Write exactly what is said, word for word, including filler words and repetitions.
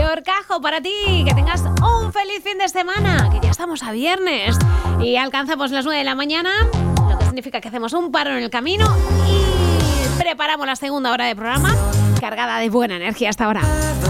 Horcajo para ti, que tengas un feliz fin de semana, que ya estamos a viernes y alcanzamos las nueve de la mañana, lo que significa que hacemos un paro en el camino y preparamos la segunda hora de programa cargada de buena energía hasta ahora.